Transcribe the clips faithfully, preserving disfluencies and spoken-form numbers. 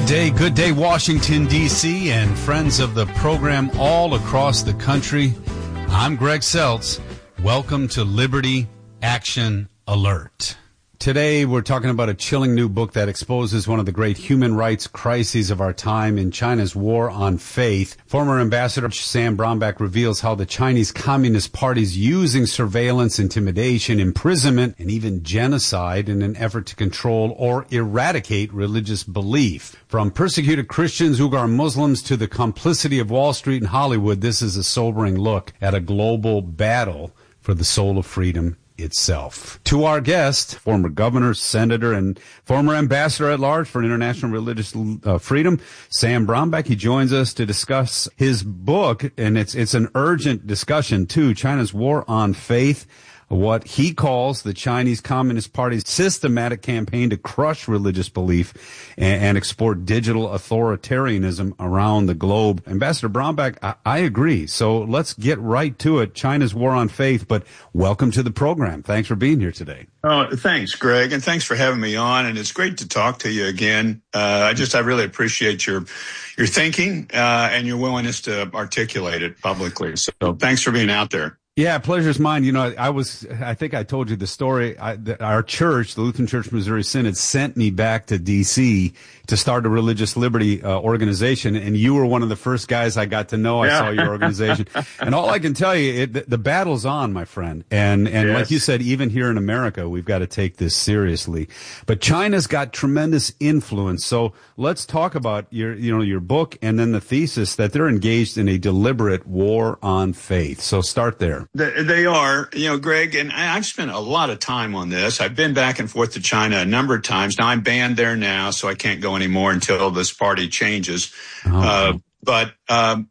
Good day, good day, Washington, D C, and friends of the program all across the country. I'm Greg Seltz. Welcome to Liberty Action Alert. Today, we're talking about a chilling new book that exposes one of the great human rights crises of our time in China's war on faith. Former Ambassador Sam Brownback reveals how the Chinese Communist Party is using surveillance, intimidation, imprisonment, and even genocide in an effort to control or eradicate religious belief. From persecuted Christians, Uyghur Muslims, to the complicity of Wall Street and Hollywood, this is a sobering look at a global battle for the soul of freedom itself. To our guest, former governor, senator, and former ambassador at large for international religious uh, freedom, Sam Brownback. He joins us to discuss his book, and it's it's an urgent discussion too, China's War on Faith, what he calls the Chinese Communist Party's systematic campaign to crush religious belief and, and export digital authoritarianism around the globe. Ambassador Brownback, I, I agree. So let's get right to it. China's War on Faith, but welcome to the program. Thanks for being here today. Oh, thanks, Greg, and thanks for having me on. And it's great to talk to you again. Uh, I just, I really appreciate your, your thinking uh, and your willingness to articulate it publicly. So thanks for being out there. Yeah, pleasure's mine. You know, I was, I think I told you the story. I, the, our church, the Lutheran Church Missouri Synod, sent me back to D C to start a religious liberty uh, organization, and you were one of the first guys I got to know. I yeah. saw your organization, and all I can tell you, it, the, the battle's on, my friend. And and yes. like you said, even here in America, we've got to take this seriously. But China's got tremendous influence. So let's talk about your, you know, your book, and then the thesis that they're engaged in a deliberate war on faith. So start there. They are, you know, Greg, and I've spent a lot of time on this. I've been back and forth to China a number of times. Now I'm banned there now, so I can't go anymore until this party changes. Oh. Uh, but um,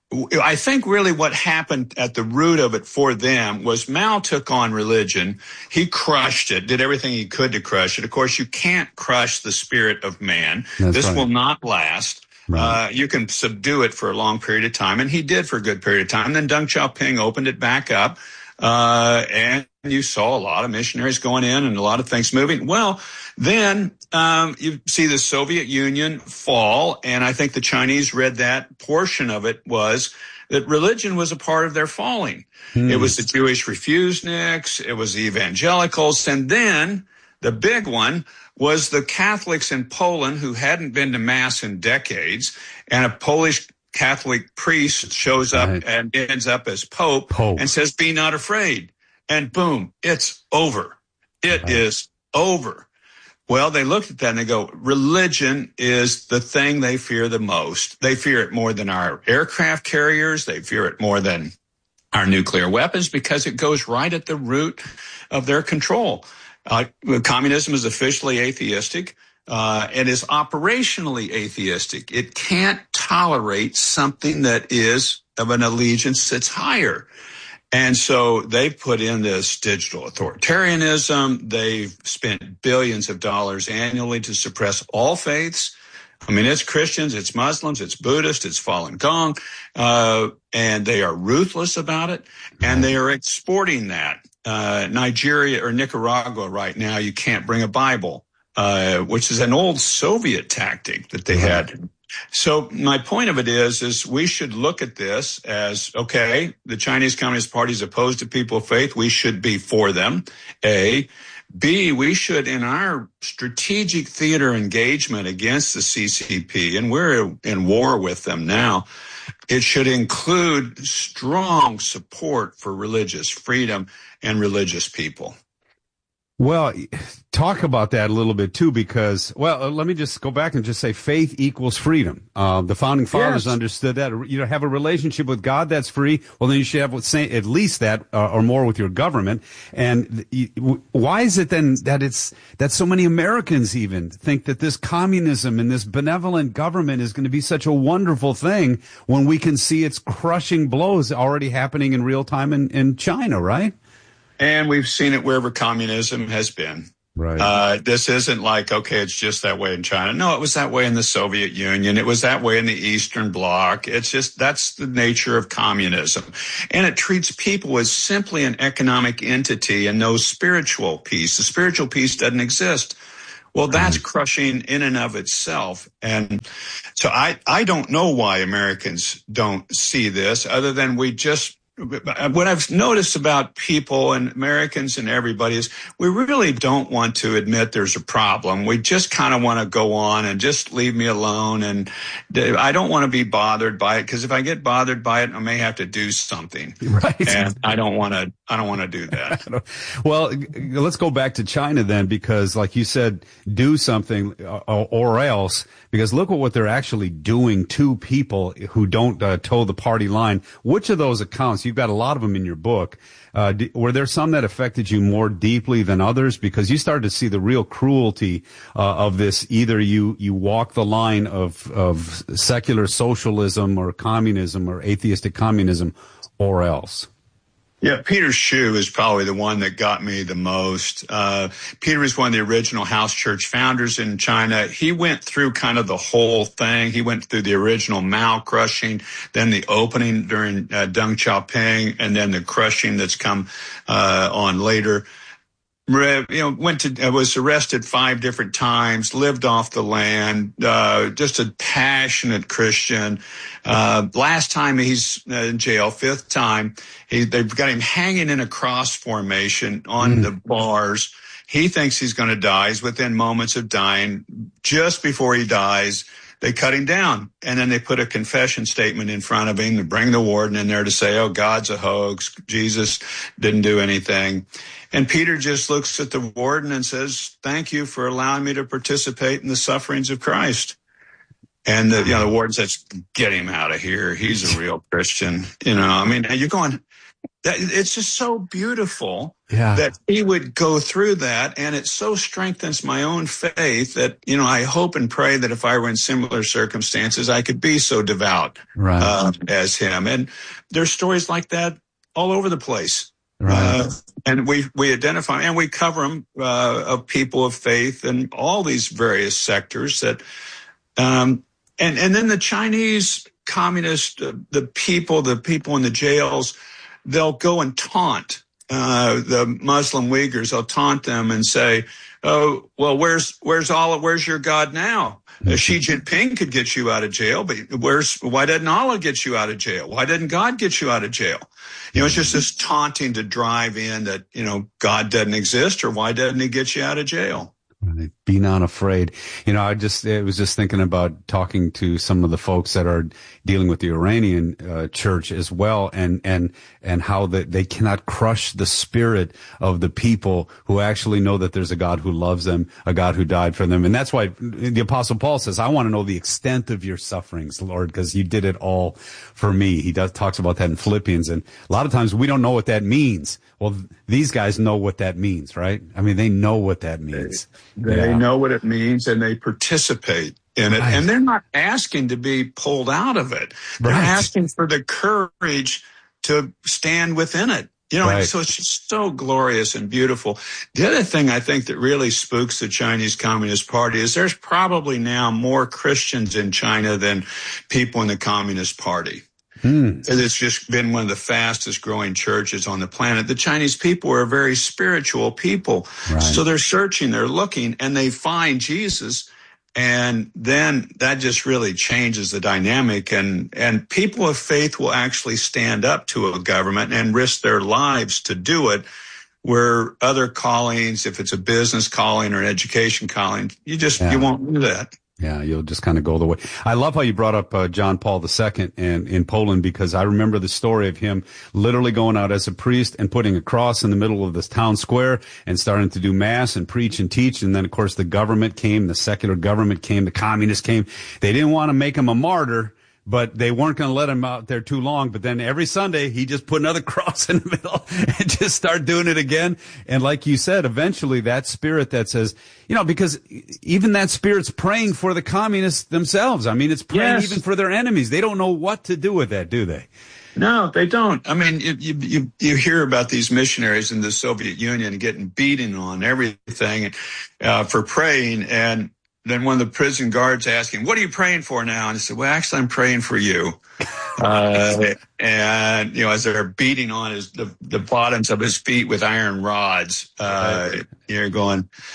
I think really what happened at the root of it for them was Mao took on religion. He crushed it, did everything he could to crush it. Of course, you can't crush the spirit of man. That's this right. will not last. Right. Uh, you can subdue it for a long period of time, and he did for a good period of time. Then Deng Xiaoping opened it back up, uh, and you saw a lot of missionaries going in and a lot of things moving. Well, then um, you see the Soviet Union fall, and I think the Chinese read that portion of it was that religion was a part of their falling. Hmm. It was the Jewish refuseniks, it was the evangelicals, and then the big one was the Catholics in Poland who hadn't been to Mass in decades, and a Polish Catholic priest shows up right. and ends up as Pope, Pope and says, "Be not afraid." And boom, it's over. It right. is over. Well, they looked at that and they go, religion is the thing they fear the most. They fear it more than our aircraft carriers. They fear it more than our nuclear weapons because it goes right at the root of their control. Uh, communism is officially atheistic. Uh, it is operationally atheistic. It can't tolerate something that is of an allegiance that's higher. And so they put in this digital authoritarianism. They've spent billions of dollars annually to suppress all faiths. I mean, it's Christians, it's Muslims, it's Buddhists, it's Falun Gong, uh, and they are ruthless about it, and they are exporting that. Uh, Nigeria or Nicaragua right now, you can't bring a Bible, uh, which is an old Soviet tactic that they had. So my point of it is, is we should look at this as, okay, the Chinese Communist Party is opposed to people of faith. We should be for them. A. B, we should, in our strategic theater engagement against the C C P, and we're in war with them now, it should include strong support for religious freedom and religious people. Well, talk about that a little bit, too, because, well, let me just go back and just say faith equals freedom. Uh, the founding fathers yes. understood that. You know, have a relationship with God that's free. Well, then you should have at least that uh, or more with your government. And why is it then that it's that so many Americans even think that this communism and this benevolent government is going to be such a wonderful thing when we can see its crushing blows already happening in real time in, in China, right? And we've seen it wherever communism has been. Right. Uh, this isn't like, okay, it's just that way in China. No, it was that way in the Soviet Union. It was that way in the Eastern Bloc. It's just, that's the nature of communism. And it treats people as simply an economic entity and no spiritual peace. The spiritual peace doesn't exist. Well, that's crushing in and of itself. And so I, I don't know why Americans don't see this other than we just, what I've noticed about people and Americans and everybody is we really don't want to admit there's a problem. We just kind of want to go on and just leave me alone. And I don't want to be bothered by it because if I get bothered by it, I may have to do something. Right. And I don't want to, I don't want to do that. Well, let's go back to China then, because like you said, do something or, or else, because look at what they're actually doing to people who don't uh, toe the party line. Which of those accounts, you've got a lot of them in your book, uh, were there some that affected you more deeply than others? Because you started to see the real cruelty uh, of this. Either you, you walk the line of, of secular socialism or communism or atheistic communism or else. Yeah, Peter Shu is probably the one that got me the most. Uh, Peter is one of the original house church founders in China. He went through kind of the whole thing. He went through the original Mao crushing, then the opening during uh, Deng Xiaoping, and then the crushing that's come uh, on later. You know, went to, uh, was arrested five different times, lived off the land, uh, just a passionate Christian. Uh, last time he's uh, in jail, fifth time, he, they've got him hanging in a cross formation on mm. the bars. He thinks he's going to die. He's within moments of dying. Just before he dies, they cut him down, and then they put a confession statement in front of him to bring the warden in there to say, oh, God's a hoax. Jesus didn't do anything. And Peter just looks at the warden and says, thank you for allowing me to participate in the sufferings of Christ. And the, you know, the warden says, get him out of here. He's a real Christian. You know, I mean, you're going, that, it's just so beautiful yeah. that he would go through that. And it so strengthens my own faith that, you know, I hope and pray that if I were in similar circumstances, I could be so devout right. uh, as him. And there's stories like that all over the place. Right. Uh, and we, we identify and we cover them uh, of people of faith and all these various sectors that, um, and, and then the Chinese communist, uh, the people, the people in the jails, they'll go and taunt uh, the Muslim Uyghurs. They'll taunt them and say, oh, well, where's, where's Allah? Where's your God now? Uh, Xi Jinping could get you out of jail, but where's, why didn't Allah get you out of jail? Why didn't God get you out of jail? You know, it's just this taunting to drive in that, you know, God doesn't exist, or why doesn't he get you out of jail? Be not afraid. You know, I just, I was just thinking about talking to some of the folks that are dealing with the Iranian uh, church as well, and, and, and how that they cannot crush the spirit of the people who actually know that there's a God who loves them, a God who died for them. And that's why the Apostle Paul says, I want to know the extent of your sufferings, Lord, because you did it all for me. He does, talks about that in Philippians. And a lot of times we don't know what that means. Well, these guys know what that means, right? I mean, they know what that means. They, they yeah. know what it means, and they participate in it. Right. And they're not asking to be pulled out of it. They're right. asking for the courage to stand within it. You know, right. so it's just so glorious and beautiful. The other thing I think that really spooks the Chinese Communist Party is there's probably now more Christians in China than people in the Communist Party. Hmm. It's just been one of the fastest growing churches on the planet. The Chinese people are very spiritual people. Right. So they're searching, they're looking, and they find Jesus. And then that just really changes the dynamic. And, and people of faith will actually stand up to a government and risk their lives to do it, where other callings, if it's a business calling or an education calling, you just, yeah. you won't do that. Yeah, you'll just kind of go the way. I love how you brought up uh, John Paul the Second in, in Poland, because I remember the story of him literally going out as a priest and putting a cross in the middle of this town square and starting to do mass and preach and teach. And then, of course, the government came, the secular government came, the communists came. They didn't want to make him a martyr, but they weren't going to let him out there too long. But then every Sunday, he just put another cross in the middle and just start doing it again. And like you said, eventually that spirit that says, you know, because even that spirit's praying for the communists themselves. I mean, it's praying yes. even for their enemies. They don't know what to do with that, do they? No, they don't. I mean, you, you, you hear about these missionaries in the Soviet Union getting beaten on everything uh, for praying, and then one of the prison guards asking, what are you praying for now? And he said, well, actually, I'm praying for you. uh, and, you know, as they're beating on his, the, the bottoms of his feet with iron rods, uh, you're going,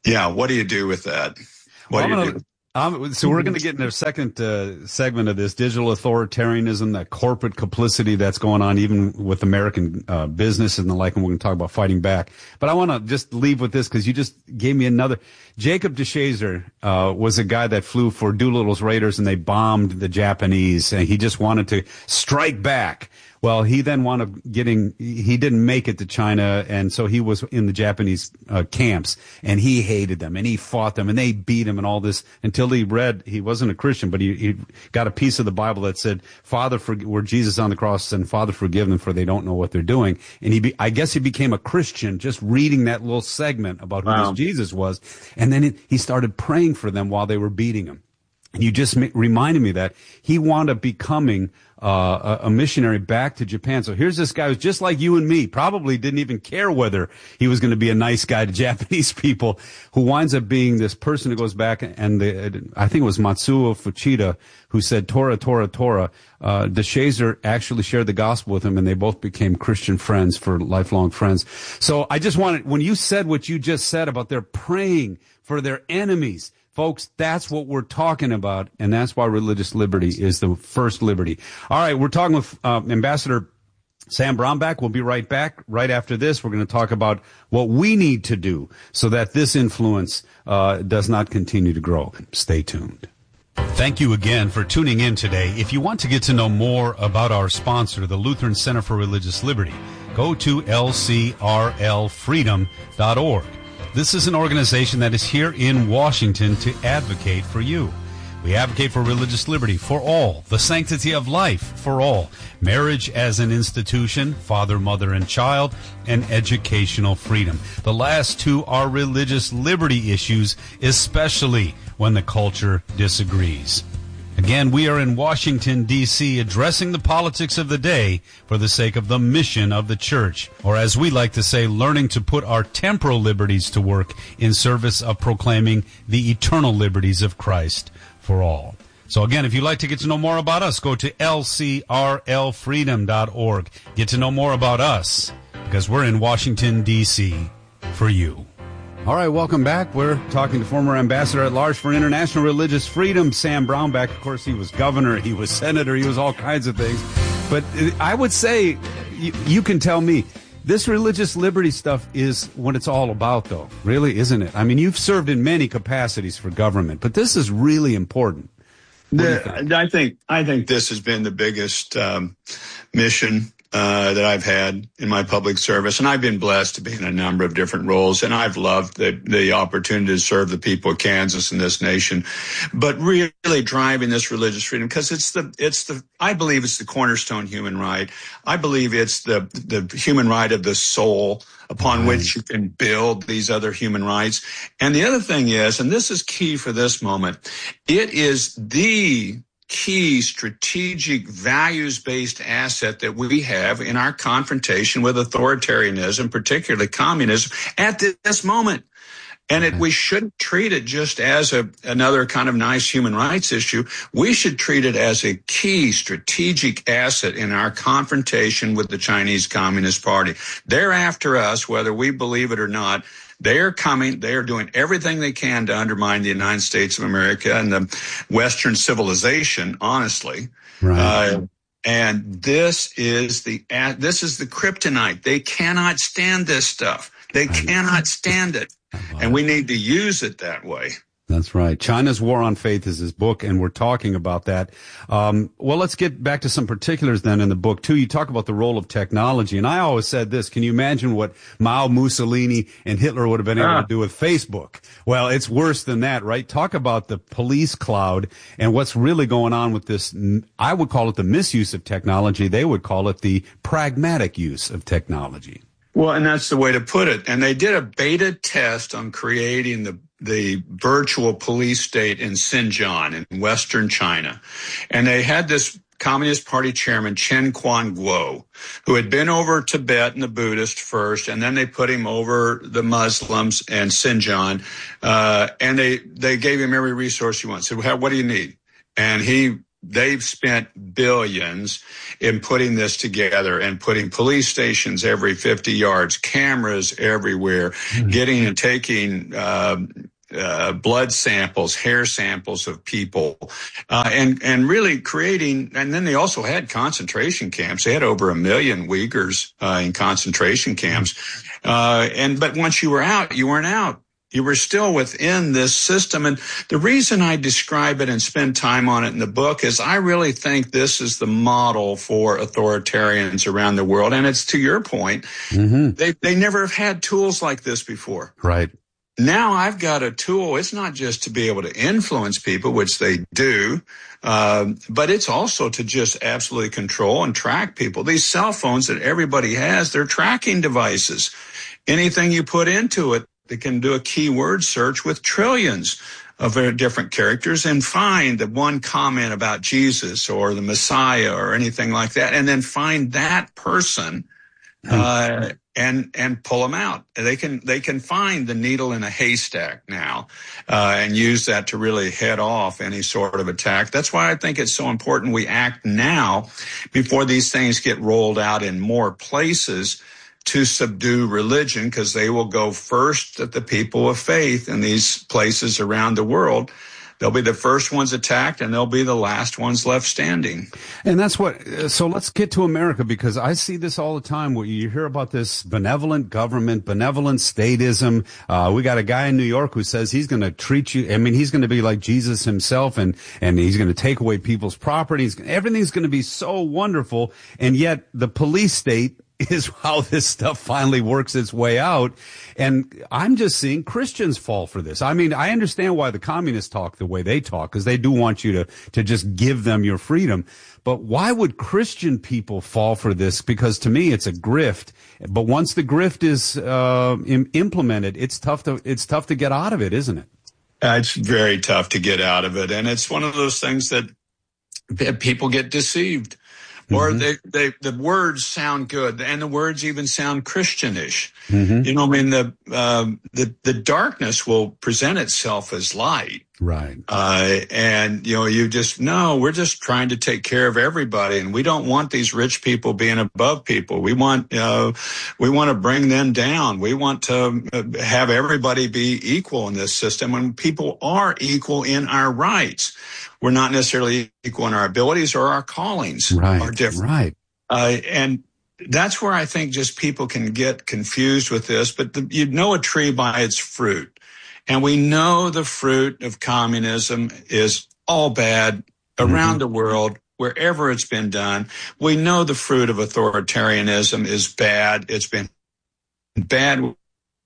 Yeah. What do you do with that? What well, do you do? Um, so we're going to get into a second uh, segment of this digital authoritarianism, that corporate complicity that's going on even with American uh, business and the like, and we're going to talk about fighting back. But I want to just leave with this because you just gave me another. Jacob DeShazer uh, was a guy that flew for Doolittle's Raiders, and they bombed the Japanese, and he just wanted to strike back. Well, he then wound up getting, he didn't make it to China, and so he was in the Japanese uh, camps, and he hated them, and he fought them, and they beat him and all this until he read, he wasn't a Christian, but he, he got a piece of the Bible that said, Father, for, where Jesus on the cross said, Father, forgive them, for they don't know what they're doing. And he, be, I guess he became a Christian just reading that little segment about who Wow. this Jesus was, and then it, he started praying for them while they were beating him. And you just ma- reminded me that he wound up becoming uh, a, a missionary back to Japan. So here's this guy who's just like you and me, probably didn't even care whether he was going to be a nice guy to Japanese people, who winds up being this person who goes back, and the, I think it was Matsuo Fuchida who said, Torah, Torah, Torah. Uh, DeShazer actually shared the gospel with him, and they both became Christian friends for lifelong friends. So I just wanted, when you said what you just said about their praying for their enemies, folks, that's what we're talking about, and that's why religious liberty is the first liberty. All right, we're talking with uh, Ambassador Sam Brownback. We'll be right back. Right after this, we're going to talk about what we need to do so that this influence uh, does not continue to grow. Stay tuned. Thank you again for tuning in today. If you want to get to know more about our sponsor, the Lutheran Center for Religious Liberty, go to L C R L freedom dot org. This is an organization that is here in Washington to advocate for you. We advocate for religious liberty for all, the sanctity of life for all, marriage as an institution, father, mother, and child, and educational freedom. The last two are religious liberty issues, especially when the culture disagrees. Again, we are in Washington, D C, addressing the politics of the day for the sake of the mission of the church, or as we like to say, learning to put our temporal liberties to work in service of proclaiming the eternal liberties of Christ for all. So again, if you'd like to get to know more about us, go to L C R L freedom dot org. Get to know more about us, because we're in Washington, D C for you. All right, welcome back. We're talking to former Ambassador at Large for International Religious Freedom, Sam Brownback. Of course, he was governor, he was senator, he was all kinds of things. But I would say, you, you can tell me, this religious liberty stuff is what it's all about, though, really, isn't it? I mean, you've served in many capacities for government, but this is really important. The, think? I think I think this has been the biggest um, mission Uh, that I've had in my public service. And I've been blessed to be in a number of different roles. And I've loved the, the opportunity to serve the people of Kansas and this nation. But really driving this religious freedom, because it's the, it's the, I believe it's the cornerstone human right. I believe it's the, the human right of the soul upon right. which you can build these other human rights. And the other thing is, and this is key for this moment, it is the key strategic values-based asset that we have in our confrontation with authoritarianism, particularly communism, at this moment. And it, we shouldn't treat it just as a, another kind of nice human rights issue. We should treat it as a key strategic asset in our confrontation with the Chinese Communist Party. They're after us, whether we believe it or not. They are coming. They are doing everything they can to undermine the United States of America and the Western civilization, honestly. Right. Uh, and this is the uh, this is the kryptonite. They cannot stand this stuff. They cannot stand it. And we need to use it that way. That's right. China's War on Faith is his book, and we're talking about that. Um, well, let's get back to some particulars then in the book, too. You talk about the role of technology, and I always said this. Can you imagine what Mao, Mussolini, and Hitler would have been able ah. to do with Facebook? Well, it's worse than that, right? Talk about the police cloud and what's really going on with this. I would call it the misuse of technology. They would call it the pragmatic use of technology. Well, and that's the way to put it. And they did a beta test on creating the the virtual police state in Xinjiang in Western China. And they had this Communist Party chairman, Chen Quanguo, who had been over Tibet and the Buddhist first, and then they put him over the Muslims and Xinjiang. Uh, and they, they gave him every resource he wanted. Said, well, what do you need? And he they've spent billions in putting this together and putting police stations every fifty yards, cameras everywhere, mm-hmm. getting and taking uh, uh, blood samples, hair samples of people, uh, and and really creating. And then they also had concentration camps. They had over a million Uyghurs uh, in concentration camps. Uh, and but once you were out, you weren't out. You were still within this system. And the reason I describe it and spend time on it in the book is I really think this is the model for authoritarians around the world. And it's to your point, mm-hmm. they, they never have had tools like this before. Right. Now I've got a tool. It's not just to be able to influence people, which they do, um, but it's also to just absolutely control and track people. These cell phones that everybody has, they're tracking devices. Anything you put into it, they can do a keyword search with trillions of very different characters and find the one comment about Jesus or the Messiah or anything like that, and then find that person uh, and and pull them out. They can they can find the needle in a haystack now uh, and use that to really head off any sort of attack. That's why I think it's so important we act now before these things get rolled out in more places to subdue religion, because they will go first at the people of faith in these places around the world. They'll be the first ones attacked, and they'll be the last ones left standing. And that's what, so let's get to America, because I see this all the time where you hear about this benevolent government, benevolent statism. Uh, we got a guy in New York who says he's going to treat you, I mean, he's going to be like Jesus himself, and, and he's going to take away people's properties. Everything's going to be so wonderful. And yet the police state is how this stuff finally works its way out. And I'm just seeing Christians fall for this. I mean, I understand why the communists talk the way they talk, because they do want you to, to just give them your freedom. But why would Christian people fall for this? Because to me, it's a grift. But once the grift is uh, im- implemented, it's tough to, it's tough to get out of it, isn't it? Uh, it's very tough to get out of it. And it's one of those things that people get deceived. Or mm-hmm. they, they, the words sound good, and the words even sound Christianish. Mm-hmm. You know, I mean, the, uh, the, the darkness will present itself as light. Right. Uh, and, you know, you just, no, we're just trying to take care of everybody. And we don't want these rich people being above people. We want, uh, we want to bring them down. We want to have everybody be equal in this system. And people are equal in our rights. We're not necessarily equal in our abilities, or our callings right, are different. Right. Uh, and that's where I think just people can get confused with this. But the, you know a tree by its fruit. And we know the fruit of communism is all bad around mm-hmm. the world, wherever it's been done. We know the fruit of authoritarianism is bad. It's been bad.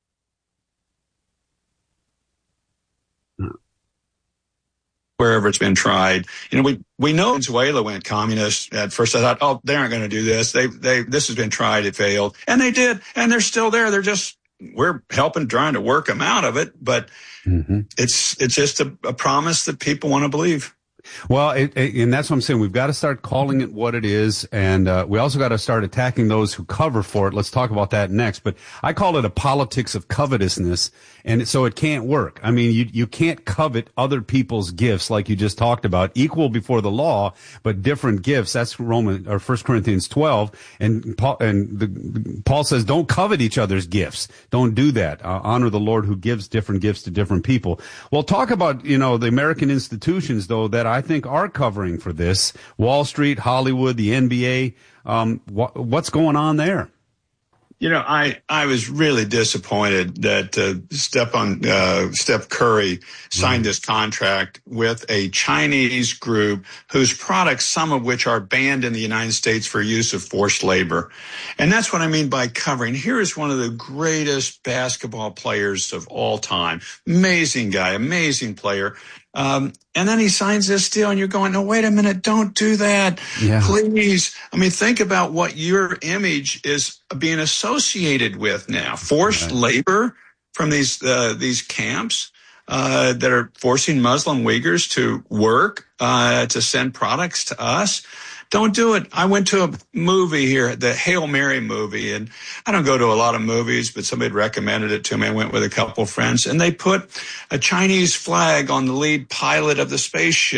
Wherever it's been tried. You know, we, we know Venezuela went communist. At first I thought, oh, they aren't going to do this. They, they, this has been tried. It failed. And they did. And they're still there. They're just, we're helping, trying to work them out of it. But mm-hmm. it's, it's just a, a promise that people want to believe. Well, it, it, and that's what I'm saying. We've got to start calling it what it is, and uh, we also got to start attacking those who cover for it. Let's talk about that next. But I call it a politics of covetousness, and so it can't work. I mean, you you can't covet other people's gifts like you just talked about, equal before the law, but different gifts. That's Roman or First Corinthians twelve, and Paul, and the, Paul says, don't covet each other's gifts. Don't do that. Uh, honor the Lord who gives different gifts to different people. Well, talk about you know the American institutions though that I I think are covering for this. Wall Street, Hollywood, the N B A. Um, wh- what's going on there? You know, I, I was really disappointed that uh, Stephon, uh, Steph Curry signed this contract with a Chinese group whose products, some of which are banned in the United States for use of forced labor. And that's what I mean by covering. Here is one of the greatest basketball players of all time. Amazing guy, amazing player. Um, and then he signs this deal and you're going, no, wait a minute, don't do that. Yeah. Please. I mean, think about what your image is being associated with now. Forced right. labor from these, uh, these camps, uh, that are forcing Muslim Uyghurs to work, uh, to send products to us. Don't do it. I went to a movie here, the Hail Mary movie, and I don't go to a lot of movies, but somebody recommended it to me. I went with a couple of friends, and they put a Chinese flag on the lead pilot of the spaceship.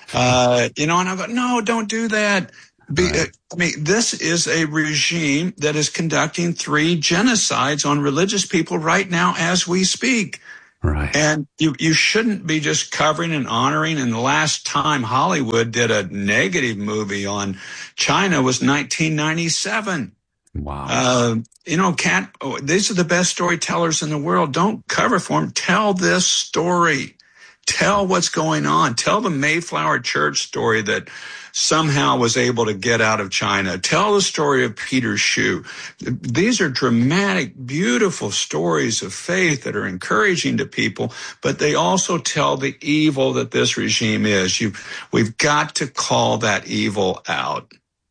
Uh, you know, and I go, no, don't do that. Be, right. I mean, this is a regime that is conducting three genocides on religious people right now as we speak. Right. And you, you shouldn't be just covering and honoring. And the last time Hollywood did a negative movie on China was nineteen ninety-seven. Wow. Uh, you know, Kat, oh, these are the best storytellers in the world. Don't cover for them. Tell this story. Tell what's going on. Tell the Mayflower Church story that somehow was able to get out of China. Tell the story of Peter Shu. These are dramatic, beautiful stories of faith that are encouraging to people, but they also tell the evil that this regime is. You, we've got to call that evil out.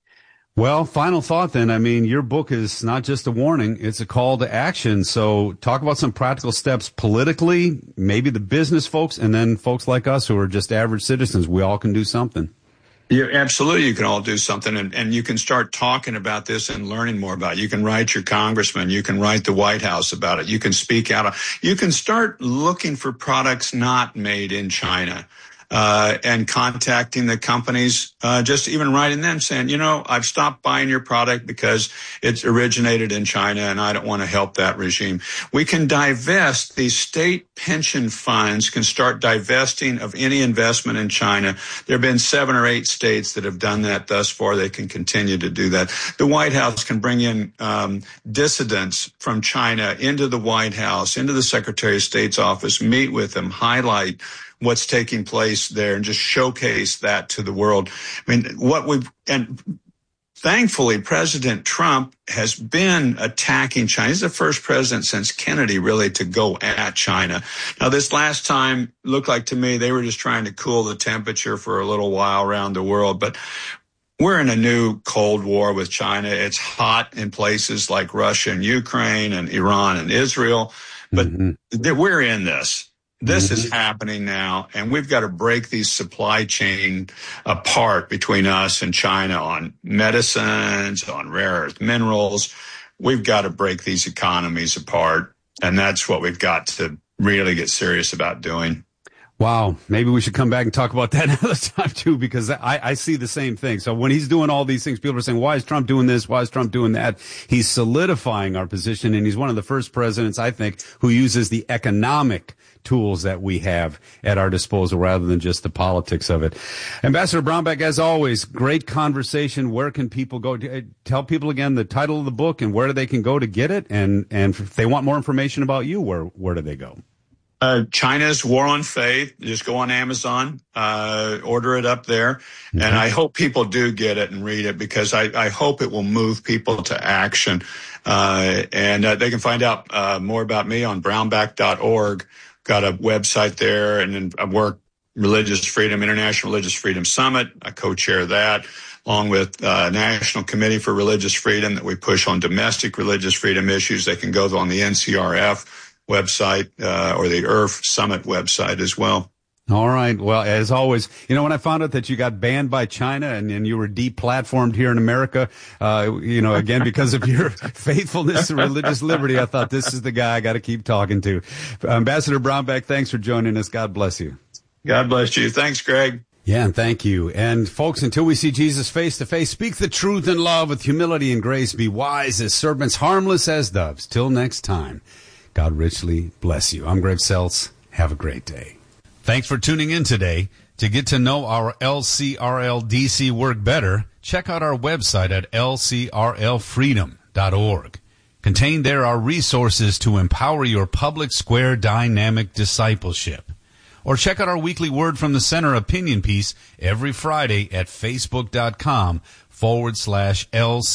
Well, final thought then. I mean, your book is not just a warning, it's a call to action. So talk about some practical steps politically, maybe the business folks, and then folks like us who are just average citizens. We all can do something. Yeah, absolutely. You can all do something, and, and you can start talking about this and learning more about it. You can write your congressman. You can write the White House about it. You can speak out. You can start looking for products not made in China. Uh, and contacting the companies, uh, just even writing them saying, you know, I've stopped buying your product because it's originated in China and I don't want to help that regime. We can divest, these state pension funds can start divesting of any investment in China. There have been seven or eight states that have done that thus far. They can continue to do that. The White House can bring in, um, dissidents from China into the White House, into the Secretary of State's office, meet with them, highlight what's taking place there and just showcase that to the world. I mean, what we've, and thankfully, President Trump has been attacking China. He's the first president since Kennedy really to go at China. Now, this last time looked like to me they were just trying to cool the temperature for a little while around the world, but we're in a new Cold War with China. It's hot in places like Russia and Ukraine and Iran and Israel, but mm-hmm. we're in this. This mm-hmm. is happening now, and we've got to break these supply chain apart between us and China on medicines, on rare earth minerals. We've got to break these economies apart, and that's what we've got to really get serious about doing. Wow. Maybe we should come back and talk about that another time, too, because I, I see the same thing. So when he's doing all these things, people are saying, why is Trump doing this? Why is Trump doing that? He's solidifying our position, and he's one of the first presidents, I think, who uses the economic tools that we have at our disposal rather than just the politics of it. Ambassador Brownback, as always, great conversation. Where can people go? Tell people again the title of the book and where they can go to get it. And, and if they want more information about you, where, where do they go? Uh, China's War on Faith. Just go on Amazon, uh, order it up there. Mm-hmm. And I hope people do get it and read it because I, I hope it will move people to action. Uh, and uh, they can find out uh, more about me on brownback dot org. Got a website there, and then I work Religious Freedom, International Religious Freedom Summit. I co-chair that, along with uh, National Committee for Religious Freedom that we push on domestic religious freedom issues. They can go on the N C R F website uh, or the I R F Summit website as well. All right. Well, as always, you know, when I found out that you got banned by China and, and you were deplatformed here in America, uh, you know, again, because of your faithfulness to religious liberty, I thought this is the guy I got to keep talking to. Ambassador Brownback, thanks for joining us. God bless you. God bless you. Thanks, Greg. Yeah, and thank you. And folks, until we see Jesus face to face, speak the truth in love with humility and grace. Be wise as serpents, harmless as doves. Till next time, God richly bless you. I'm Greg Seltz. Have a great day. Thanks for tuning in today. To get to know our L C R L D C work better, check out our website at L C R L freedom dot org. Contained there are resources to empower your public square dynamic discipleship. Or check out our weekly Word from the Center opinion piece every Friday at facebook.com forward slash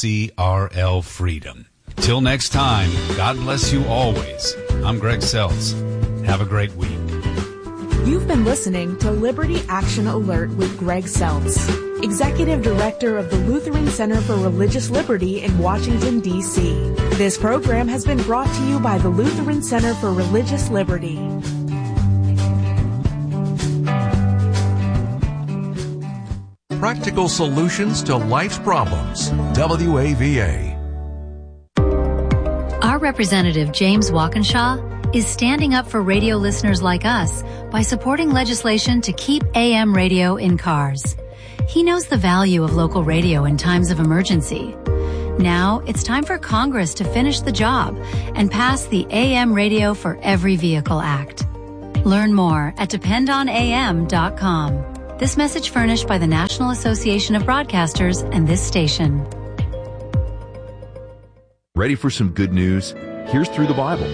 LCRL Freedom. Till next time, God bless you always. I'm Greg Seltz. Have a great week. You've been listening to Liberty Action Alert with Greg Seltz, Executive Director of the Lutheran Center for Religious Liberty in Washington, D C This program has been brought to you by the Lutheran Center for Religious Liberty. Practical solutions to life's problems. W A V A. Our representative, James Walkinshaw, is standing up for radio listeners like us by supporting legislation to keep A M radio in cars. He knows the value of local radio in times of emergency. Now it's time for Congress to finish the job and pass the A M Radio for Every Vehicle Act. Learn more at depend on A M dot com. This message furnished by the National Association of Broadcasters and this station. Ready for some good news? Here's Through the Bible.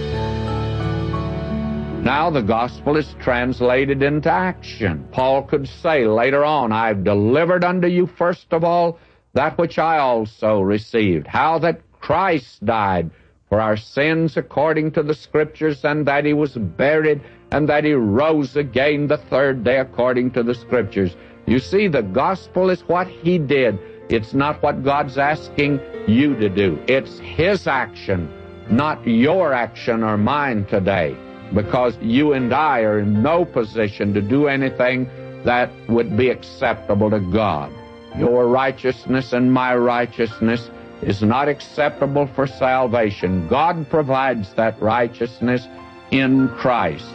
Now the gospel is translated into action. Paul could say later on, I've delivered unto you first of all that which I also received, how that Christ died for our sins according to the Scriptures, and that he was buried, and that he rose again the third day according to the Scriptures. You see, the gospel is what he did. It's not what God's asking you to do. It's his action, not your action or mine today, because you and I are in no position to do anything that would be acceptable to God. Your righteousness and my righteousness is not acceptable for salvation. God provides that righteousness in Christ.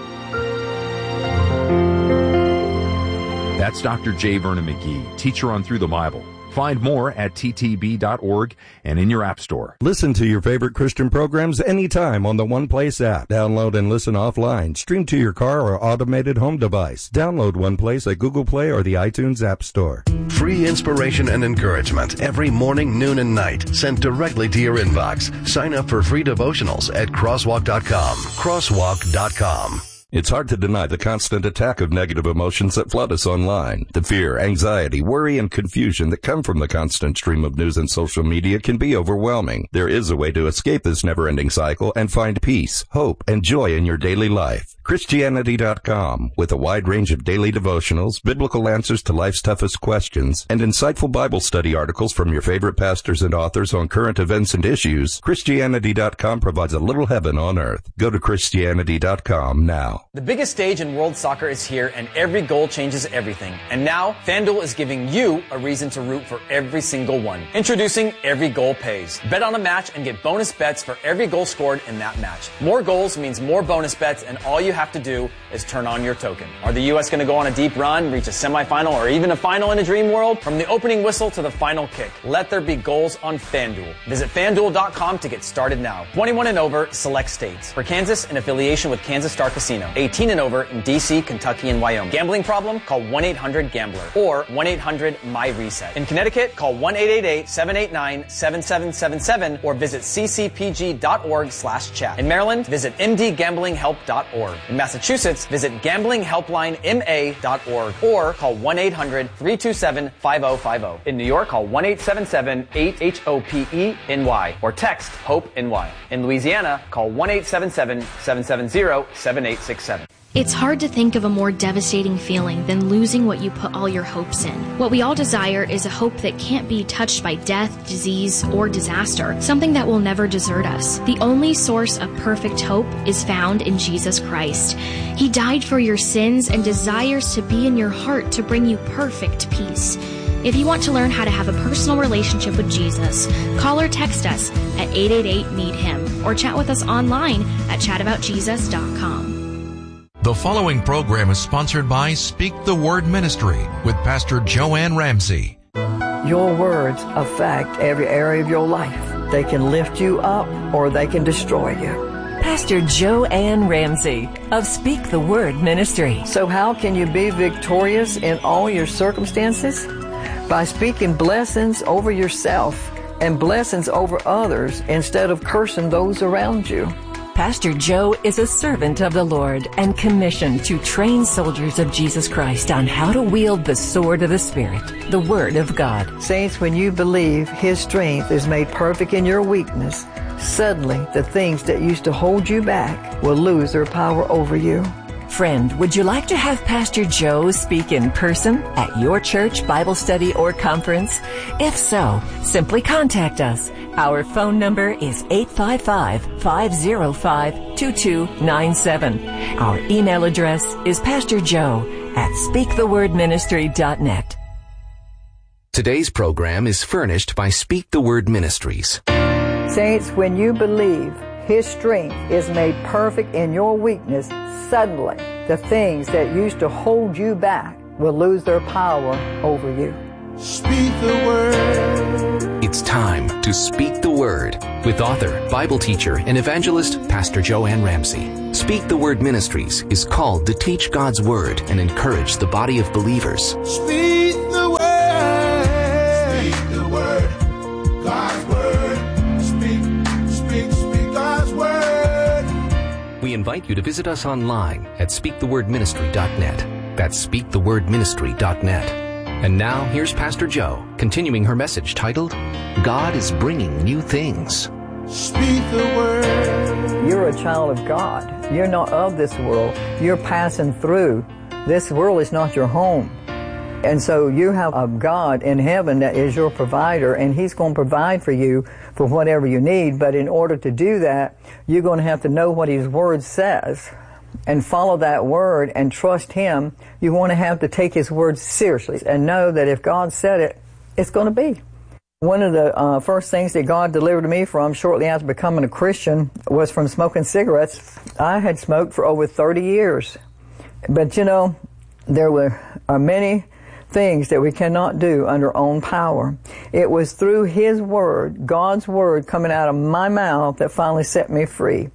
That's Doctor J. Vernon McGee, teacher on Through the Bible. Find more at T T B dot org and in your app store. Listen to your favorite Christian programs anytime on the One Place app. Download and listen offline. Stream to your car or automated home device. Download One Place at Google Play or the iTunes App Store. Free inspiration and encouragement every morning, noon, and night, sent directly to your inbox. Sign up for free devotionals at crosswalk dot com. crosswalk dot com. It's hard to deny the constant attack of negative emotions that flood us online. The fear, anxiety, worry, and confusion that come from the constant stream of news and social media can be overwhelming. There is a way to escape this never-ending cycle and find peace, hope, and joy in your daily life. Christianity dot com, with a wide range of daily devotionals, biblical answers to life's toughest questions, and insightful Bible study articles from your favorite pastors and authors on current events and issues, Christianity dot com provides a little heaven on earth. Go to Christianity dot com now. The biggest stage in world soccer is here, and every goal changes everything. And now, FanDuel is giving you a reason to root for every single one. Introducing Every Goal Pays. Bet on a match and get bonus bets for every goal scored in that match. More goals means more bonus bets, and all you have to do is turn on your token. Are the U S going to go on a deep run, reach a semifinal, or even a final in a dream world? From the opening whistle to the final kick, let there be goals on FanDuel. Visit FanDuel dot com to get started now. twenty-one and over, select states. For Kansas, in affiliation with Kansas Star Casino. eighteen and over in D C, Kentucky, and Wyoming. Gambling problem? Call one eight hundred gambler or one eight hundred my reset. In Connecticut, call one eight eight eight, seven eight nine, seven seven seven seven or visit c c p g dot org slash chat. In Maryland, visit m d gambling help dot org. In Massachusetts, visit gambling helpline m a dot org or call one eight hundred, three two seven, five oh five oh. In New York, call one eight seven seven, eight H O P E N Y or text HOPE-NY. In Louisiana, call one eight seven seven, seven seven zero, seven eight six seven. It's hard to think of a more devastating feeling than losing what you put all your hopes in. What we all desire is a hope that can't be touched by death, disease, or disaster, something that will never desert us. The only source of perfect hope is found in Jesus Christ. He died for your sins and desires to be in your heart to bring you perfect peace. If you want to learn how to have a personal relationship with Jesus, call or text us at eight eight eight, need him or chat with us online at chat about jesus dot com. The following program is sponsored by Speak the Word Ministry with Pastor Joanne Ramsey. Your words affect every area of your life. They can lift you up or they can destroy you. Pastor Joanne Ramsey of Speak the Word Ministry. So how can you be victorious in all your circumstances? By speaking blessings over yourself and blessings over others instead of cursing those around you. Pastor Joe is a servant of the Lord and commissioned to train soldiers of Jesus Christ on how to wield the sword of the Spirit, the Word of God. Saints, when you believe His strength is made perfect in your weakness, suddenly the things that used to hold you back will lose their power over you. Friend, would you like to have Pastor Joe speak in person at your church, Bible study, or conference? If so, simply contact us. Our phone number is eight five five, five oh five, two two nine seven. Our email address is pastorjoe at speak the word ministry dot net. Today's program is furnished by Speak the Word Ministries. Saints, when you believe His strength is made perfect in your weakness. Suddenly, the things that used to hold you back will lose their power over you. Speak the word. It's time to Speak the Word with author, Bible teacher, and evangelist, Pastor Joanne Ramsey. Speak the Word Ministries is called to teach God's Word and encourage the body of believers. Speak the word. Speak the word. God's word. Speak, speak, speak God's word. We invite you to visit us online at speak the word ministry dot net. That's speak the word ministry dot net. And now, here's Pastor Joe, continuing her message titled, God is Bringing New Things. Speak the word. You're a child of God. You're not of this world. You're passing through. This world is not your home. And so you have a God in heaven that is your provider, and He's going to provide for you for whatever you need. But in order to do that, you're going to have to know what His Word says and follow that Word and trust Him. You want to have to take His Word seriously and know that if God said it, it's going to be. One of the uh, first things that God delivered me from shortly after becoming a Christian was from smoking cigarettes. I had smoked for over thirty years. But you know, there were uh, many things that we cannot do under our own power. It was through His Word, God's Word coming out of my mouth, that finally set me free.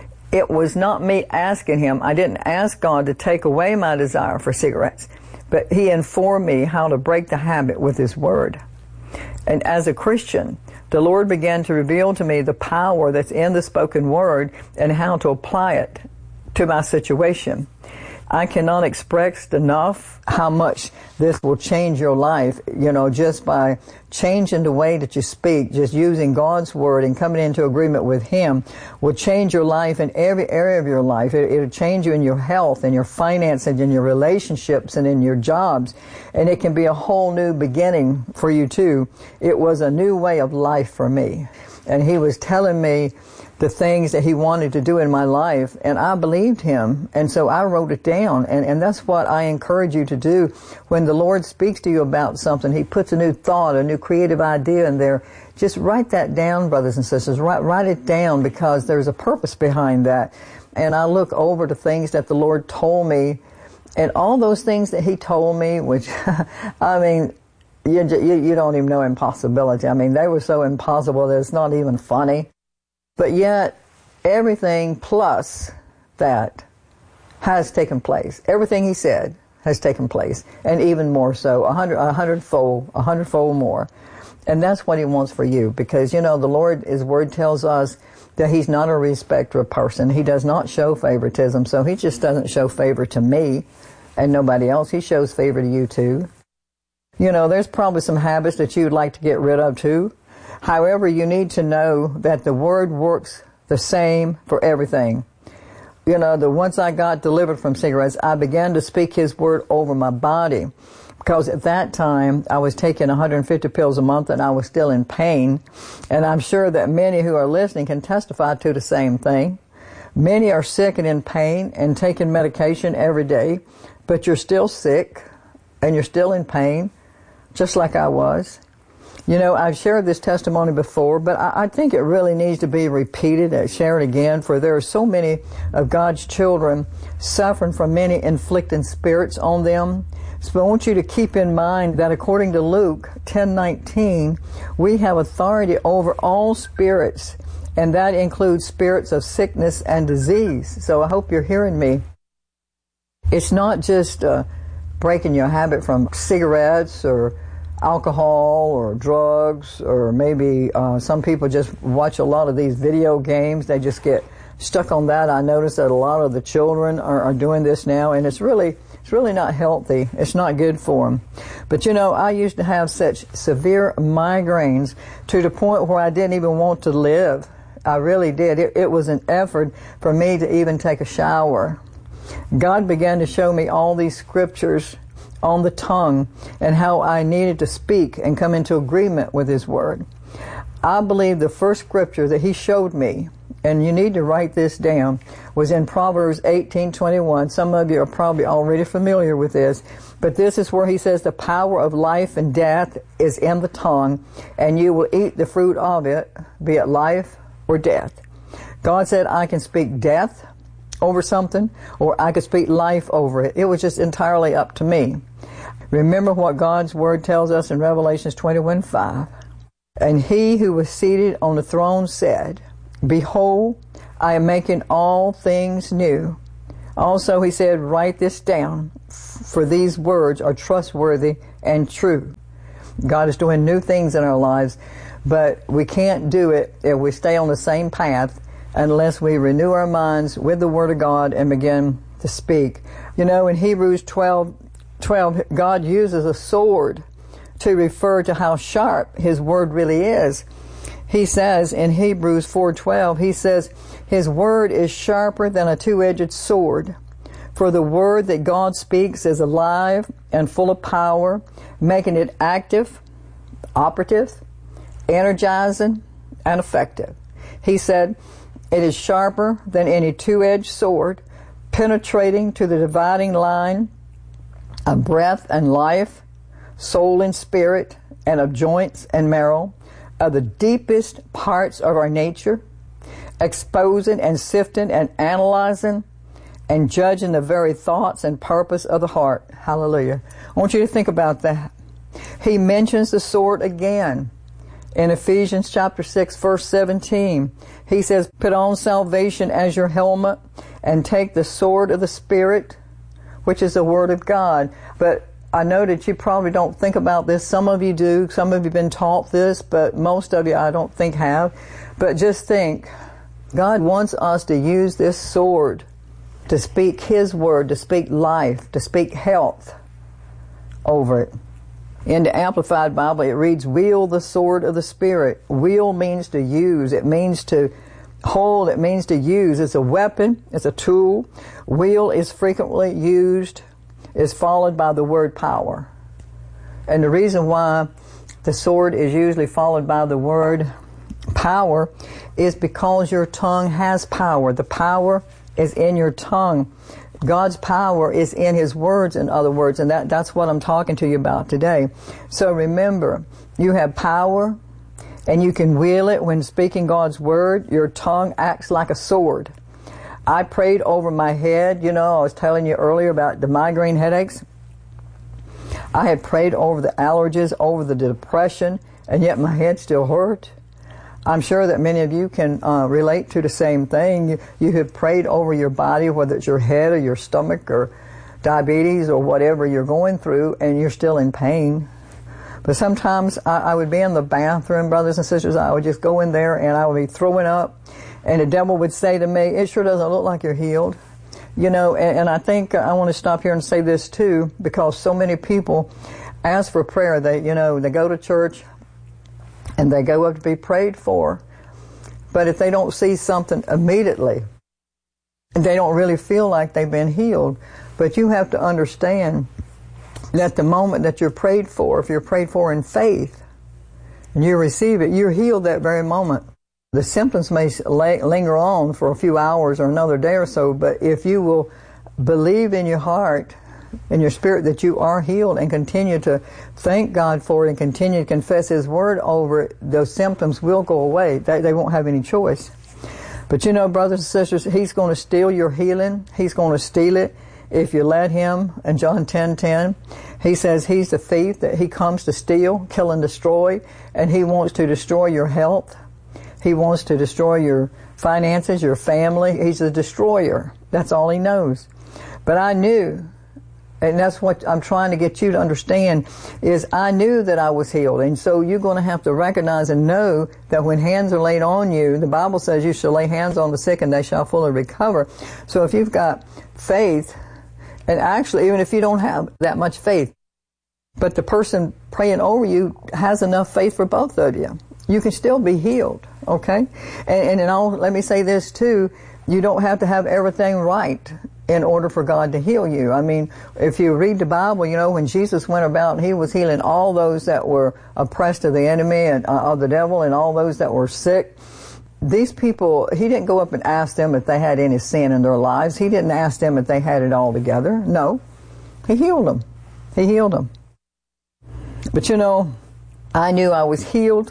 It was not me asking Him. I didn't ask God to take away my desire for cigarettes, but He informed me how to break the habit with His Word. And as a Christian, the Lord began to reveal to me the power that's in the spoken Word and how to apply it to my situation. I cannot express enough how much this will change your life, you know, just by changing the way that you speak, just using God's Word and coming into agreement with Him will change your life in every area of your life. It, it'll change you in your health, in your finances, in your relationships, and in your jobs. And it can be a whole new beginning for you too. It was a new way of life for me. And He was telling me the things that He wanted to do in my life, and I believed Him, and so I wrote it down, and, and that's what I encourage you to do. When the Lord speaks to you about something, He puts a new thought, a new creative idea in there. Just write that down, brothers and sisters. Write, write it down, because there's a purpose behind that. And I look over to things that the Lord told me, and all those things that He told me, which, I mean, you, you, you don't even know impossibility. I mean, they were so impossible that it's not even funny. But yet, everything plus that has taken place. Everything He said has taken place, and even more so, a hundred, a hundredfold, a hundredfold more. And that's what He wants for you, because, you know, the Lord, His Word tells us that He's not a respecter of person. He does not show favoritism, so He just doesn't show favor to me and nobody else. He shows favor to you too. You know, there's probably some habits that you'd like to get rid of too. However, you need to know that the Word works the same for everything. You know, the once I got delivered from cigarettes, I began to speak His Word over my body, because at that time I was taking one hundred fifty pills a month and I was still in pain. And I'm sure that many who are listening can testify to the same thing. Many are sick and in pain and taking medication every day, but you're still sick and you're still in pain, just like I was. You know, I've shared this testimony before, but I, I think it really needs to be repeated and shared again, for there are so many of God's children suffering from many inflicting spirits on them. So I want you to keep in mind that according to Luke ten nineteen, we have authority over all spirits, and that includes spirits of sickness and disease. So I hope you're hearing me. It's not just uh, breaking your habit from cigarettes or alcohol or drugs, or maybe uh, some people just watch a lot of these video games. They just get stuck on that. I notice that a lot of the children are, are doing this now, and it's really it's really not healthy. It's not good for them. But you know, I used to have such severe migraines to the point where I didn't even want to live. I really did. It, it was an effort for me to even take a shower. God began to show me all these scriptures on the tongue and how I needed to speak and come into agreement with His Word. I believe the first scripture that He showed me, and you need to write this down, was in Proverbs eighteen twenty-one. Some of you are probably already familiar with this, but this is where He says, the power of life and death is in the tongue, and you will eat the fruit of it, be it life or death. God said I can speak death over something, or I could speak life over it. It was just entirely up to me. Remember what God's Word tells us in Revelations twenty-one five. And he who was seated on the throne said, Behold, I am making all things new. Also, he said, write this down, for these words are trustworthy and true. God is doing new things in our lives, but we can't do it if we stay on the same path unless we renew our minds with the Word of God and begin to speak. You know, in Hebrews twelve twelve, God uses a sword to refer to how sharp His Word really is. He says in Hebrews four twelve, He says, His Word is sharper than a two-edged sword. For the Word that God speaks is alive and full of power, making it active, operative, energizing, and effective. He said, it is sharper than any two-edged sword, penetrating to the dividing line of breath and life, soul and spirit, and of joints and marrow, of the deepest parts of our nature, exposing and sifting and analyzing and judging the very thoughts and purpose of the heart. Hallelujah. I want you to think about that. He mentions the sword again in Ephesians chapter six, verse seventeen. He says, put on salvation as your helmet and take the sword of the Spirit, which is the Word of God. But I know that you probably don't think about this. Some of you do. Some of you have been taught this, but most of you I don't think have. But just think, God wants us to use this sword to speak His Word, to speak life, to speak health over it. In the Amplified Bible, it reads, wield the sword of the Spirit. Wield means to use. It means to hold. It means to use. It's a weapon. It's a tool. Wield is frequently used, is followed by the word power. And the reason why the sword is usually followed by the word power is because your tongue has power. The power is in your tongue. God's power is in His words, in other words, and that, that's what I'm talking to you about today. So remember, you have power, and you can wield it when speaking God's Word. Your tongue acts like a sword. I prayed over my head. You know, I was telling you earlier about the migraine headaches. I had prayed over the allergies, over the depression, and yet my head still hurt. I'm sure that many of you can uh, relate to the same thing. You, you have prayed over your body, whether it's your head or your stomach or diabetes or whatever you're going through, and you're still in pain. But sometimes I, I would be in the bathroom, brothers and sisters, I would just go in there and I would be throwing up, and the devil would say to me, it sure doesn't look like you're healed. You know, and, and I think I want to stop here and say this too, because so many people ask for prayer. They, you know, they go to church, and they go up to be prayed for. But if they don't see something immediately, they don't really feel like they've been healed. But you have to understand that the moment that you're prayed for, if you're prayed for in faith, and you receive it, you're healed that very moment. The symptoms may linger on for a few hours or another day or so, but if you will believe in your heart, in your spirit, that you are healed and continue to thank God for it and continue to confess His Word over it, those symptoms will go away. They, they won't have any choice. But you know, brothers and sisters, He's going to steal your healing. He's going to steal it if you let Him. In John ten ten, He says He's the thief, that He comes to steal, kill, and destroy, and He wants to destroy your health. He wants to destroy your finances, your family. He's a destroyer. That's all He knows. But I knew, and that's what I'm trying to get you to understand, is I knew that I was healed. And so you're going to have to recognize and know that when hands are laid on you, the Bible says you shall lay hands on the sick and they shall fully recover. So if you've got faith, and actually even if you don't have that much faith, but the person praying over you has enough faith for both of you, you can still be healed, okay? And, and in all, let me say this too, you don't have to have everything right in order for God to heal you. I mean, if you read the Bible, you know, when Jesus went about, He was healing all those that were oppressed of the enemy and uh, of the devil, and all those that were sick. These people, He didn't go up and ask them if they had any sin in their lives. He didn't ask them if they had it all together. No. He healed them. He healed them. But you know, I knew I was healed.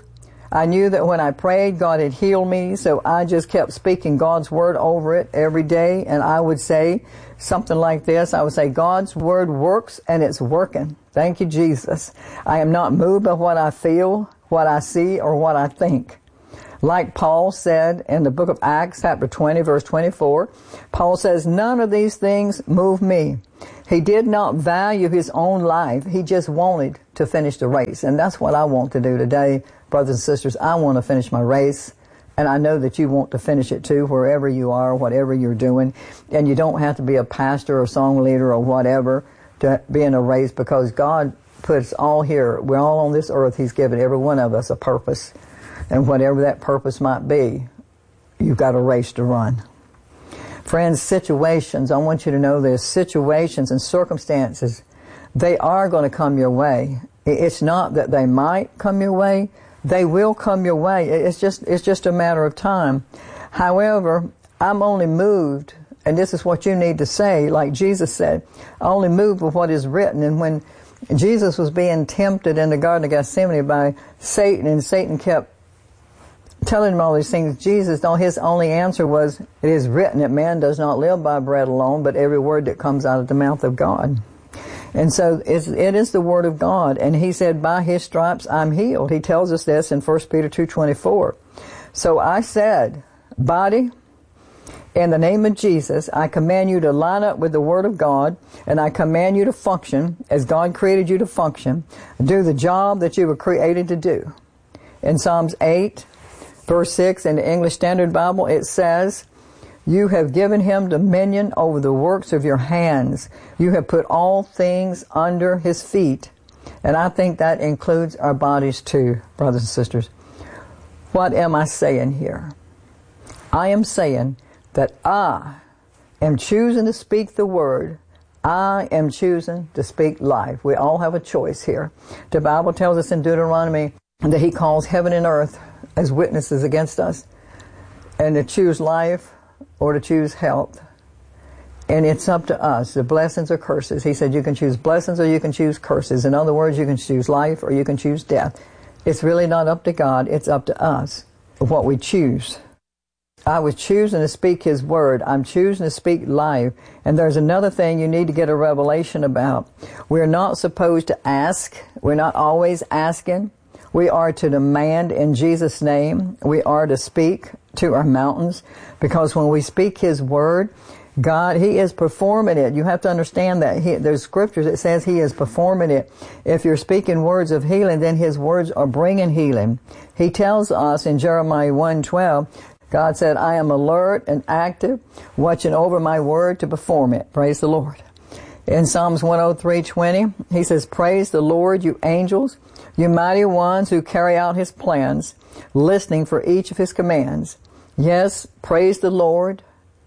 I knew that when I prayed, God had healed me, so I just kept speaking God's word over it every day, and I would say something like this. I would say, God's word works, and it's working. Thank you, Jesus. I am not moved by what I feel, what I see, or what I think. Like Paul said in the book of Acts, chapter twenty, verse twenty-four, Paul says, none of these things move me. He did not value his own life. He just wanted to finish the race. And that's what I want to do today, brothers and sisters. I want to finish my race. And I know that you want to finish it too, wherever you are, whatever you're doing. And you don't have to be a pastor or song leader or whatever to be in a race, because God put us all here. We're all on this earth. He's given every one of us a purpose. And whatever that purpose might be, you've got a race to run. Friends, situations, I want you to know this, situations and circumstances, they are going to come your way. It's not that they might come your way. They will come your way. It's just, it's just a matter of time. However, I'm only moved, and this is what you need to say, like Jesus said, I only moved with what is written. And when Jesus was being tempted in the Garden of Gethsemane by Satan, and Satan kept telling him all these things, Jesus, no, his only answer was, it is written that man does not live by bread alone, but every word that comes out of the mouth of God. And so it's, it is the word of God. And he said, by his stripes I'm healed. He tells us this in First Peter two twenty-four. So I said, body, in the name of Jesus, I command you to line up with the word of God, and I command you to function as God created you to function, do the job that you were created to do. In Psalms eight, verse six, in the English Standard Bible, it says, you have given him dominion over the works of your hands. You have put all things under his feet. And I think that includes our bodies too, brothers and sisters. What am I saying here? I am saying that I am choosing to speak the word. I am choosing to speak life. We all have a choice here. The Bible tells us in Deuteronomy that he calls heaven and earth as witnesses against us, and to choose life or to choose health. And it's up to us, the blessings or curses. He said you can choose blessings or you can choose curses. In other words, you can choose life or you can choose death. It's really not up to God, it's up to us, what we choose. I was choosing to speak his word. I'm choosing to speak life. And there's another thing you need to get a revelation about. We're not supposed to ask. We're not always asking. We are to demand in Jesus' name. We are to speak to our mountains, because when we speak his word, God, he is performing it. You have to understand that. He, there's scriptures that says he is performing it. If you're speaking words of healing, then his words are bringing healing. He tells us in Jeremiah one twelve, God said, I am alert and active, watching over my word to perform it. Praise the Lord. In Psalms one oh three twenty, he says, praise the Lord, you angels, you mighty ones who carry out his plans, listening for each of his commands. Yes, praise the Lord,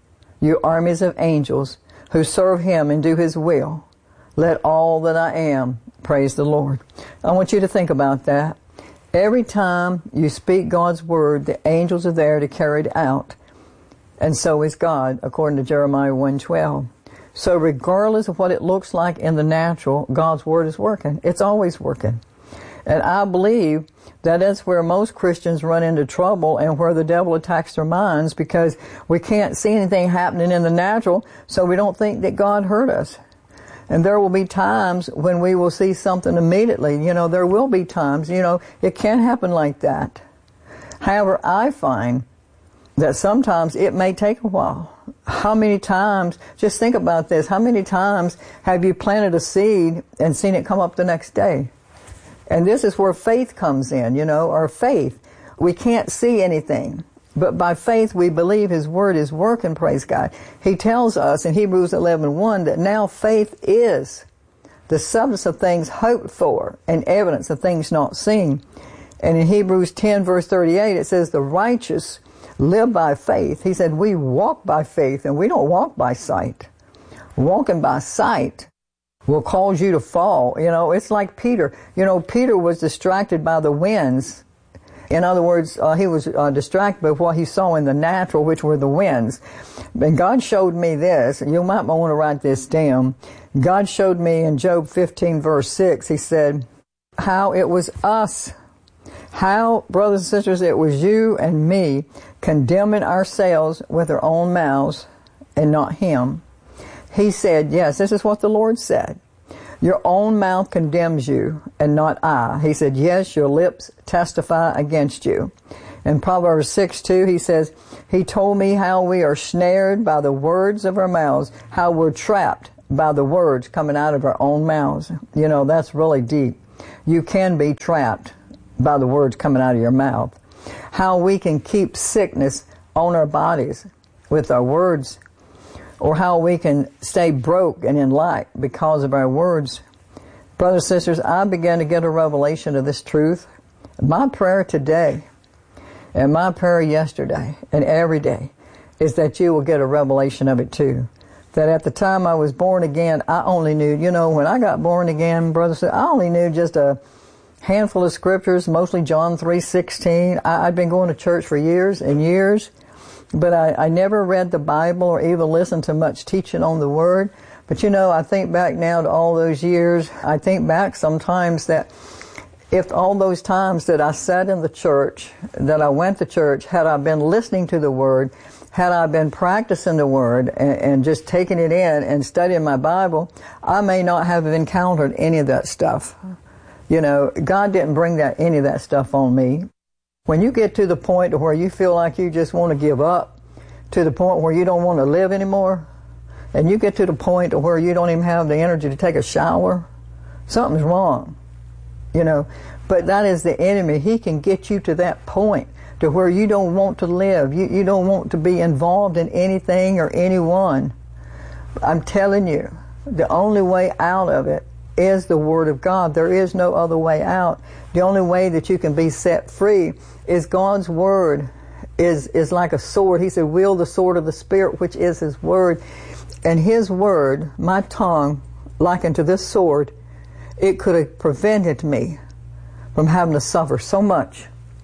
you armies of angels who serve him and do his will. Let all that I am praise the Lord. I want you to think about that. Every time you speak God's word, the angels are there to carry it out. And so is God, according to Jeremiah one twelve. So regardless of what it looks like in the natural, God's word is working. It's always working. And I believe that that's where most Christians run into trouble and where the devil attacks their minds, because we can't see anything happening in the natural, so we don't think that God heard us. And there will be times when we will see something immediately. You know, there will be times, you know, it can happen like that. However, I find that sometimes it may take a while. How many times, just think about this, how many times have you planted a seed and seen it come up the next day? And this is where faith comes in, you know, our faith. We can't see anything, but by faith we believe his word is working, praise God. He tells us in Hebrews eleven one that now faith is the substance of things hoped for and evidence of things not seen. And in Hebrews ten verse thirty-eight it says the righteous live by faith. He said we walk by faith and we don't walk by sight. Walking by sight will cause you to fall. You know, it's like Peter. You know, Peter was distracted by the winds. In other words, uh, he was uh, distracted by what he saw in the natural, which were the winds. And God showed me this. You might want to write this down. God showed me in Job fifteen verse six, he said, how it was us How, brothers and sisters, it was you and me condemning ourselves with our own mouths and not him. He said, yes, this is what the Lord said. Your own mouth condemns you and not I. He said, yes, your lips testify against you. In Proverbs six two, he says, he told me how we are snared by the words of our mouths, how we're trapped by the words coming out of our own mouths. You know, that's really deep. You can be trapped by the words coming out of your mouth. How we can keep sickness on our bodies with our words, or how we can stay broke and in lack because of our words. Brothers and sisters, I began to get a revelation of this truth. My prayer today, and my prayer yesterday, and every day, is that you will get a revelation of it too. That at the time I was born again, I only knew, you know, when I got born again, brothers and sisters, I only knew just a handful of scriptures, mostly John three sixteen. I, I'd been going to church for years and years, but I, I never read the Bible or even listened to much teaching on the Word. But you know, I think back now to all those years. I think back sometimes that if all those times that I sat in the church, that I went to church, had I been listening to the Word, had I been practicing the Word and, and just taking it in and studying my Bible, I may not have encountered any of that stuff. You know, God didn't bring that any of that stuff on me. When you get to the point where you feel like you just want to give up, to the point where you don't want to live anymore, and you get to the point where you don't even have the energy to take a shower, something's wrong. You know, but that is the enemy. He can get you to that point to where you don't want to live. You, you don't want to be involved in anything or anyone. I'm telling you, the only way out of it is the Word of God. There is no other way out. The only way that you can be set free is God's Word is, is like a sword. He said, wield the sword of the Spirit, which is His Word. And His Word, my tongue, likened to this sword, it could have prevented me from having to suffer so much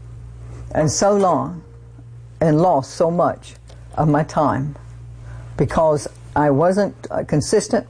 and so long and lost so much of my time because I wasn't uh, consistent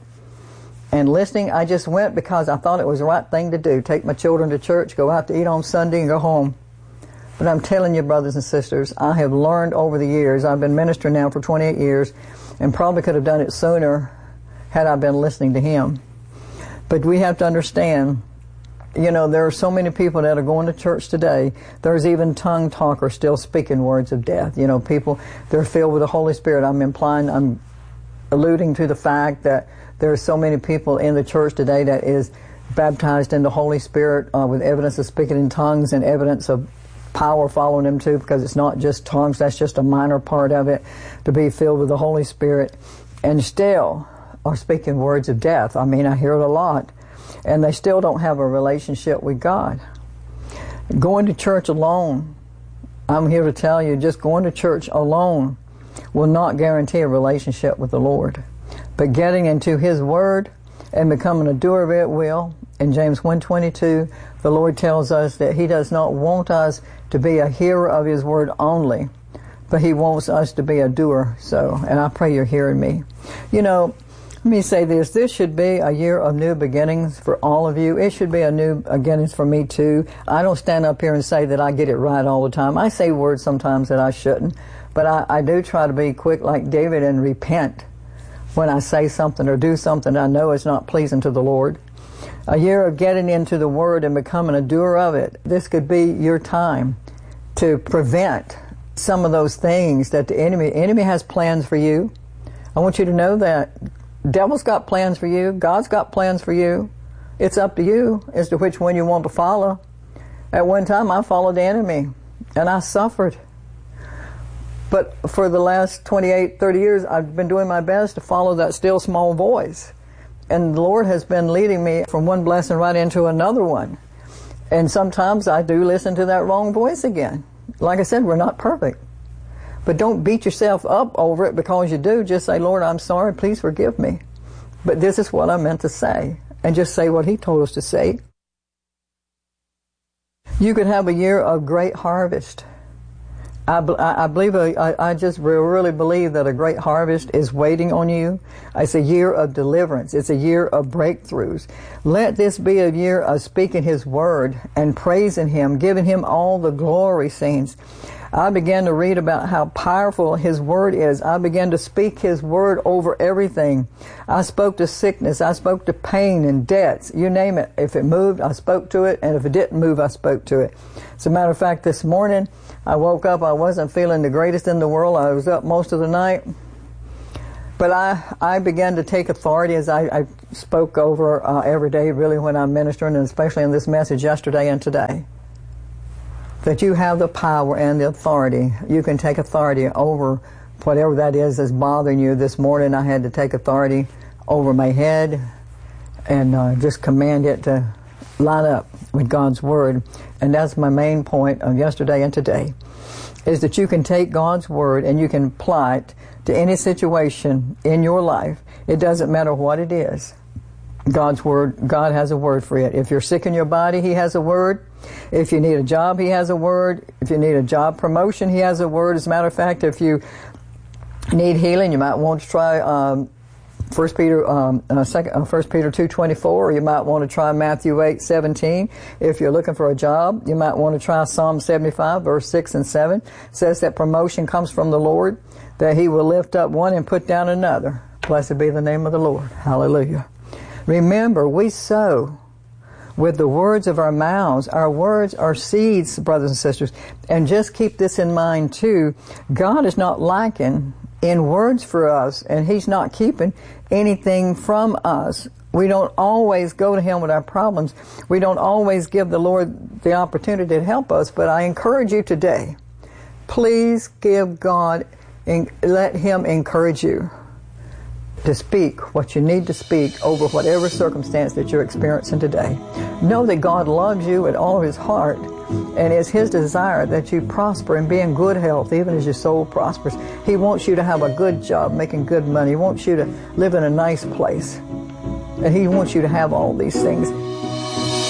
and listening. I just went because I thought it was the right thing to do. Take my children to church, go out to eat on Sunday and go home. But I'm telling you, brothers and sisters, I have learned over the years. I've been ministering now for twenty-eight years and probably could have done it sooner had I been listening to Him. But we have to understand, you know, there are so many people that are going to church today. There's even tongue talkers still speaking words of death. You know, people, they're filled with the Holy Spirit. I'm implying, I'm alluding to the fact that there are so many people in the church today that is baptized in the Holy Spirit uh, with evidence of speaking in tongues and evidence of power following them too, because it's not just tongues, that's just a minor part of it, to be filled with the Holy Spirit, and still are speaking words of death. I mean, I hear it a lot. And they still don't have a relationship with God. Going to church alone, I'm here to tell you, just going to church alone will not guarantee a relationship with the Lord. But getting into His Word and becoming a doer of it will. In James one twenty-two, the Lord tells us that He does not want us to be a hearer of His Word only, but He wants us to be a doer. So, and I pray you're hearing me. You know, let me say this. This should be a year of new beginnings for all of you. It should be a new beginnings for me too. I don't stand up here and say that I get it right all the time. I say words sometimes that I shouldn't. But I, I do try to be quick like David and repent when I say something or do something I know is not pleasing to the Lord. A year of getting into the Word and becoming a doer of it. This could be your time to prevent some of those things that the enemy, enemy has plans for you. I want you to know that. Devil's got plans for you. God's got plans for you. It's up to you as to which one you want to follow. At one time, I followed the enemy, and I suffered. But for the last twenty-eight, thirty years, I've been doing my best to follow that still small voice. And the Lord has been leading me from one blessing right into another one. And sometimes I do listen to that wrong voice again. Like I said, we're not perfect. But don't beat yourself up over it because you do. Just say, Lord, I'm sorry. Please forgive me. But this is what I meant to say. And just say what He told us to say. You could have a year of great harvest. I, I believe, I, I just really believe that a great harvest is waiting on you. It's a year of deliverance. It's a year of breakthroughs. Let this be a year of speaking His Word and praising Him, giving Him all the glory, saints. I began to read about how powerful His Word is. I began to speak His Word over everything. I spoke to sickness. I spoke to pain and debts. You name it. If it moved, I spoke to it. And if it didn't move, I spoke to it. As a matter of fact, this morning, I woke up. I wasn't feeling the greatest in the world. I was up most of the night. But I, I began to take authority as I, I spoke over uh, every day, really, when I'm ministering, and especially in this message yesterday and today. That you have the power and the authority. You can take authority over whatever that is that's bothering you. This morning I had to take authority over my head and uh, just command it to line up with God's Word. And that's my main point of yesterday and today, is that you can take God's Word and you can apply it to any situation in your life. It doesn't matter what it is. God's Word, God has a word for it. If you're sick in your body, He has a word. If you need a job, He has a word. If you need a job promotion, He has a word. As a matter of fact, if you need healing, you might want to try um, First Peter, um, uh, second, uh, First Peter two twenty-four, or you might want to try Matthew eight seventeen. If you're looking for a job, you might want to try Psalm seventy-five, verse six and seven. It says that promotion comes from the Lord, that He will lift up one and put down another. Blessed be the name of the Lord. Hallelujah. Remember, we sow with the words of our mouths. Our words are seeds, brothers and sisters. And just keep this in mind, too. God is not lacking in words for us, and He's not keeping anything from us. We don't always go to Him with our problems. We don't always give the Lord the opportunity to help us. But I encourage you today, please give God, and let Him encourage you to speak what you need to speak over whatever circumstance that you're experiencing today. Know that God loves you with all of His heart, and it's His desire that you prosper and be in good health, even as your soul prospers. He wants you to have a good job, making good money. He wants you to live in a nice place. And He wants you to have all these things.